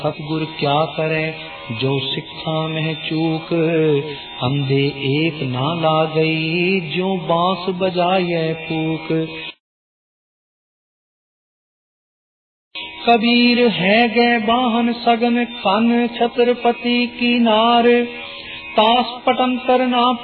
सतगुर क्या करे जो सिक्खा में चूक, अंधे एक ना ला गई जो बांस बजाए फूक। कबीर है गए वाहन सगन कन छत्रपति की नार, तास पटन करना